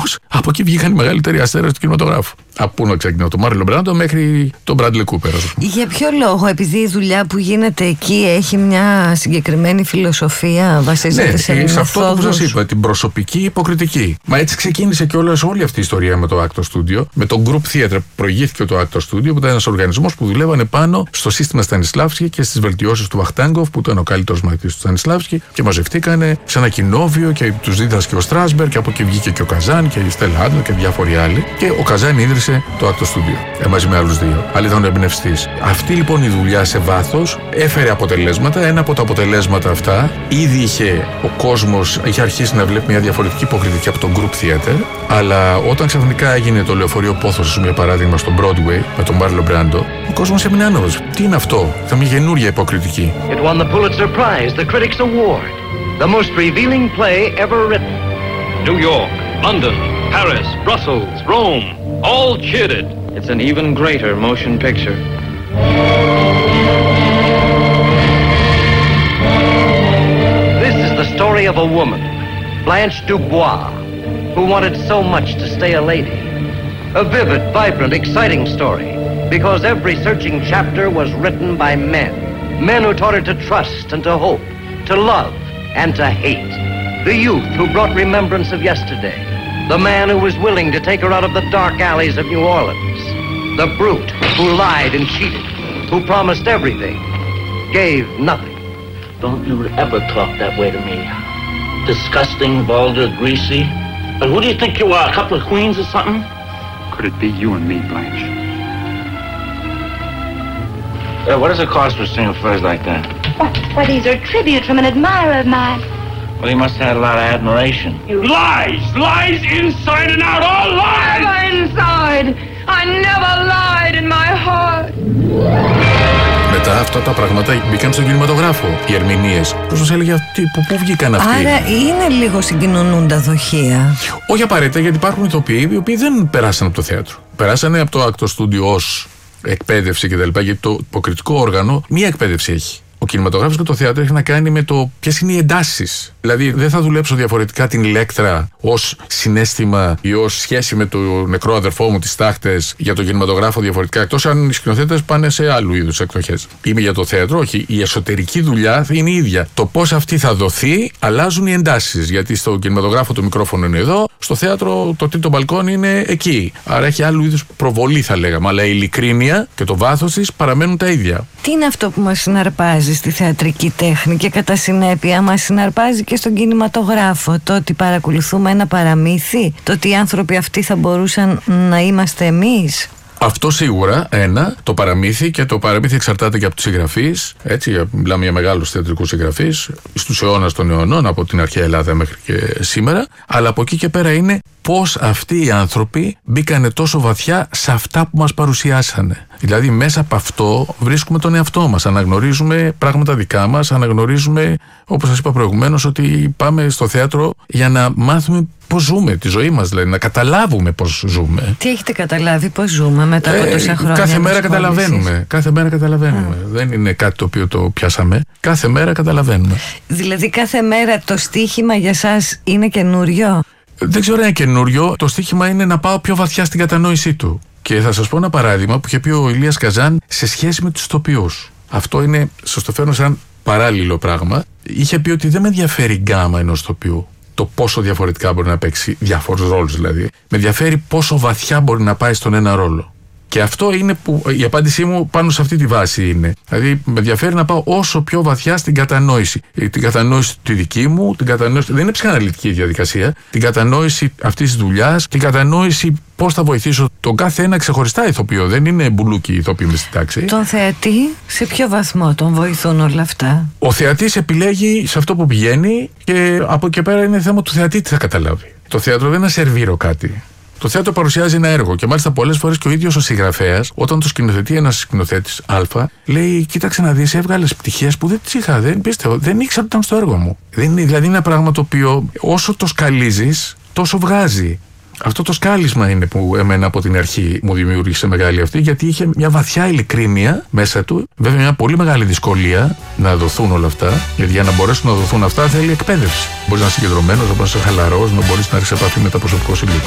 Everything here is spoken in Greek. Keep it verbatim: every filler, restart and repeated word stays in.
όμως από εκεί βγήκαν οι μεγαλύτεροι αστέρες του κινηματογράφου. Από πού να ξεκινάω, τον Μάρλον Μπράντο μέχρι τον Μπράντλι Κούπερ. Για ποιο λόγο, επειδή η δουλειά που γίνεται εκεί έχει μια συγκεκριμένη φιλοσοφία, βασίζεται ναι, σε μεθόδους. σε αυτό που σας είπα, την προσωπική υποκριτική. Μα έτσι ξεκίνησε κιόλας όλη αυτή η ιστορία με το Actor Studio, με το Group Theatre που προηγήθηκε το Actor Studio, που ήταν ένας οργανισμός που δουλεύανε πάνω στο σύστημα Στανισλάβσκι και στις βελτιώσεις του Βαχτάγκοφ, που ήταν ο καλύτερος μαθητής του Στανισλάβσκι, και μαζευτήκανε σε ένα κοινόβιο και τους δίδασκε ο Στράσμπερ, και από εκεί βγήκε και ο Καζάν και η Στέλλα Άντλερ και διάφοροι άλλοι. Και ο Καζάν ίδρυσε το Actor Studio, ε, μαζί με άλλους δύο. Άλλοι ήταν ο εμπνευστής. Αυτή λοιπόν η δουλειά σε βάθος έφερε αποτελέσματα. Ένα από τα αποτελέσματα αυτά, ήδη είχε ο κόσμος, είχε αρχίσει να βλέπει μια διαφορετική υποκριτική από το Group Theatre, αλλά όταν ξαφνικά έγινε το λεωφορείο Πόθος, για παράδειγμα, στο Broadway με τον Μάρλον Μπράντο, ο κόσμος έμεινε άναυδος. Τι είναι αυτό, θα μια καινούργια υποκριτική. It won the Pulitzer Prize, the Critics Award, the most revealing play ever written. New York, London, Paris, Brussels, Rome, all cheered it. It's an even greater motion picture. This is the story of a woman, Blanche Dubois, who wanted so much to stay a lady. A vivid, vibrant, exciting story, because every searching chapter was written by men. Men who taught her to trust and to hope, to love and to hate. The youth who brought remembrance of yesterday. The man who was willing to take her out of the dark alleys of New Orleans. The brute who lied and cheated, who promised everything, gave nothing. Don't you ever talk that way to me. Disgusting, vulgar, greasy. And who do you think you are, a couple of queens or something? Could it be you and me, Blanche? Uh, what does it cost to sing a phrase like that? Why, why, these are tribute from an admirer of mine. Well, he must have had a lot of admiration. You lies! Lies inside and out! All lies! Never inside! I never lied in my heart. Μετά αυτά τα πράγματα μπήκαν στον κινηματογράφο. Οι ερμηνείες. Πώς μας έλεγε αυτοί, που πού βγήκαν αυτοί. Άρα είναι λίγο συγκοινωνούν τα δοχεία. Όχι απαραίτητα, γιατί υπάρχουν ηθοποιοί οι οποίοι δεν περάσαν από το θέατρο. Περάσανε από το Actor Studio ως εκπαίδευση κτλ. Γιατί το υποκριτικό όργανο μία εκπαίδευση έχει. Ο κινηματογράφος και το θέατρο έχει να κάνει με το ποιες είναι οι εντάσεις. Δηλαδή, δεν θα δουλέψω διαφορετικά την Ηλέκτρα ως συναίσθημα ή ως σχέση με το νεκρό αδερφό μου, τις τάχτες, για το κινηματογράφο διαφορετικά. Εκτός αν οι σκηνοθέτες πάνε σε άλλου είδους εκδοχές. Είμαι για το θέατρο, όχι. Η εσωτερική δουλειά θα είναι η ίδια. Το πώς αυτή θα δοθεί, αλλάζουν οι εντάσεις. Γιατί στο κινηματογράφο το μικρόφωνο είναι εδώ, στο θέατρο το τρίτο μπαλκόνι είναι εκεί. Άρα έχει άλλου είδους προβολή, θα λέγαμε. Αλλά η ειλικρίνεια και το βάθος της παραμένουν τα ίδια. Τι είναι αυτό που μας συναρπάζει στη θεατρική τέχνη και κατά συνέπεια μας συναρπάζει και στον κινηματογράφο? Το ότι παρακολουθούμε ένα παραμύθι, το ότι οι άνθρωποι αυτοί θα μπορούσαν να είμαστε εμείς. Αυτό σίγουρα, ένα, το παραμύθι, και το παραμύθι εξαρτάται και από τους συγγραφείς. Έτσι, μιλάμε για μεγάλους θεατρικούς συγγραφείς, στους αιώνας των αιωνών, από την αρχαία Ελλάδα μέχρι και σήμερα. Αλλά από εκεί και πέρα είναι πώς αυτοί οι άνθρωποι μπήκανε τόσο βαθιά σε αυτά που μας παρουσιάσανε. Δηλαδή, μέσα από αυτό βρίσκουμε τον εαυτό μας. Αναγνωρίζουμε πράγματα δικά μας, αναγνωρίζουμε, όπως σας είπα προηγουμένως, ότι πάμε στο θέατρο για να μάθουμε πώς ζούμε τη ζωή μας, δηλαδή να καταλάβουμε πώς ζούμε. Τι έχετε καταλάβει, πώς ζούμε μετά από τόσα χρόνια? Κάθε μέρα καταλαβαίνουμε. Κάθε μέρα καταλαβαίνουμε. Mm. Δεν είναι κάτι το οποίο το πιάσαμε. Κάθε μέρα καταλαβαίνουμε. Δηλαδή, κάθε μέρα το στοίχημα για σας είναι καινούριο? Δεν ξέρω αν είναι καινούριο. Το στοίχημα είναι να πάω πιο βαθιά στην κατανόησή του. Και θα σας πω ένα παράδειγμα που είχε πει ο Ηλίας Καζάν σε σχέση με τους ηθοποιούς. Αυτό είναι, σας το φέρνω σαν παράλληλο πράγμα. Είχε πει ότι δεν με ενδιαφέρει η γκάμα ενός ηθοποιού, το πόσο διαφορετικά μπορεί να παίξει διάφορους ρόλους δηλαδή. Με ενδιαφέρει πόσο βαθιά μπορεί να πάει στον ένα ρόλο. Και αυτό είναι που η απάντησή μου πάνω σε αυτή τη βάση είναι. Δηλαδή, με ενδιαφέρει να πάω όσο πιο βαθιά στην κατανόηση. Την κατανόηση τη δική μου, την κατανόηση. Δεν είναι ψυχαναλυτική διαδικασία. Την κατανόηση αυτή τη δουλειά, την κατανόηση πώς θα βοηθήσω τον κάθε ένα ξεχωριστά ηθοποιό. Δεν είναι μπουλούκι ηθοποιοί μες στην τάξη. Τον θεατή, σε ποιο βαθμό τον βοηθούν όλα αυτά? Ο θεατής επιλέγει σε αυτό που πηγαίνει και από εκεί πέρα είναι θέμα του θεατή τι θα καταλάβει. Το θέατρο δεν είναι να σερβίρω κάτι. Το θέατρο παρουσιάζει ένα έργο και μάλιστα πολλές φορές και ο ίδιος ο συγγραφέας, όταν το σκηνοθετεί ένας σκηνοθέτης Α, λέει: κοίταξε να δεις, έβγαλες πτυχές που δεν τις είχα, δεν πίστευα, δεν ήξερα ότι ήταν στο έργο μου. Δεν είναι, δηλαδή είναι ένα πράγμα το οποίο όσο το σκαλίζεις, τόσο βγάζει. Αυτό το σκάλισμα είναι που εμένα από την αρχή μου δημιούργησε μεγάλη αυτή, γιατί είχε μια βαθιά ειλικρίνεια μέσα του. Βέβαια, μια πολύ μεγάλη δυσκολία να δοθούν όλα αυτά, γιατί για να μπορέσουν να δοθούν αυτά θέλει εκπαίδευση. Μπορεί να είσαι συγκεντρωμένος, να μπορεί να είσαι χαλαρός, να μπορεί να έρθει σε επαφή με τα προσωπικό υλικό.